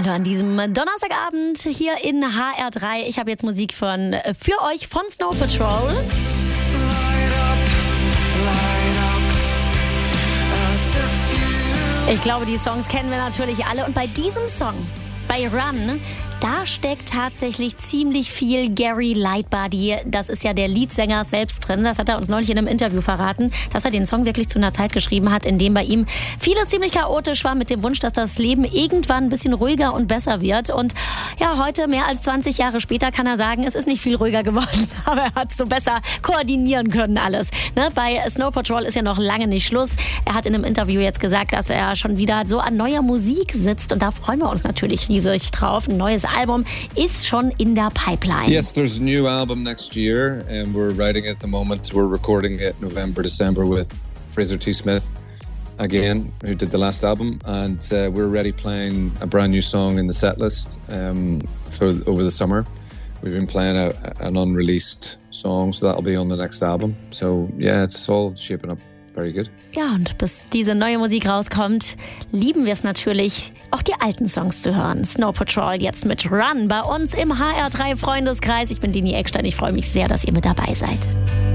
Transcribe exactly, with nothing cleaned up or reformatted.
Hallo an diesem Donnerstagabend hier in H R drei. Ich habe jetzt Musik von für euch von Snow Patrol. Ich glaube, die Songs kennen wir natürlich alle. Und bei diesem Song, bei Run, da steckt tatsächlich ziemlich viel Gary Lightbody. Das ist ja der Leadsänger selbst drin. Das hat er uns neulich in einem Interview verraten, dass er den Song wirklich zu einer Zeit geschrieben hat, in dem bei ihm vieles ziemlich chaotisch war, mit dem Wunsch, dass das Leben irgendwann ein bisschen ruhiger und besser wird. Und ja, heute, mehr als zwanzig Jahre später, kann er sagen, es ist nicht viel ruhiger geworden, aber er hat es so besser koordinieren können alles. Ne? Bei Snow Patrol ist ja noch lange nicht Schluss. Er hat in einem Interview jetzt gesagt, dass er schon wieder so an neuer Musik sitzt. Und da freuen wir uns natürlich riesig drauf. Ein neues Album ist schon in der Pipeline. Yes, there's a new album next year and we're writing it at the moment. We're recording it November, December with Fraser T. Smith again, who did the last album, and uh, we're already playing a brand new song in the set list um, for over the summer. We've been playing a, an unreleased song, so that'll be on the next album. So yeah, it's all shaping up very good. Ja, und bis diese neue Musik rauskommt, lieben wir es natürlich, auch die alten Songs zu hören. Snow Patrol jetzt mit Run bei uns im H R drei Freundeskreis. Ich bin Dini Eckstein. Ich freue mich sehr, dass ihr mit dabei seid.